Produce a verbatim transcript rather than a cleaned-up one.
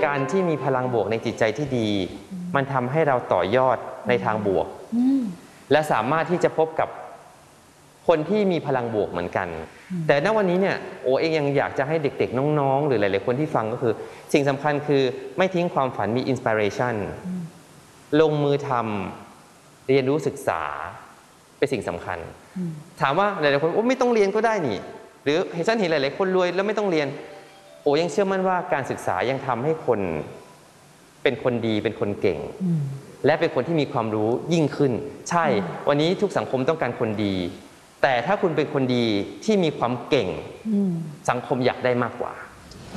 การที่มีพลังบวกในจิตใจที่ดีมันทำให้เราต่อยอดในทางบวกและสามารถที่จะพบกับคนที่มีพลังบวกเหมือนกันแต่ณวันนี้เนี่ยโอเองยังอยากจะให้เด็กๆน้องๆหรือหลายๆคนที่ฟังก็คือสิ่งสำคัญคือไม่ทิ้งความฝันมีอินสปิเรชันลงมือทำเรียนรู้ศึกษาเป็นสิ่งสำคัญถามว่าหลายๆคนโอ้ไม่ต้องเรียนก็ได้นี่หรือเห็นฉันเห็นหลายๆคนรวยแล้วไม่ต้องเรียนโอยังเชื่อมั่นว่าการศึกษายังทำให้คนเป็นคนดีเป็นคนเก่งและเป็นคนที่มีความรู้ยิ่งขึ้นใช่วันนี้ทุกสังคมต้องการคนดีแต่ถ้าคุณเป็นคนดีที่มีความเก่งสังคมอยากได้มากกว่า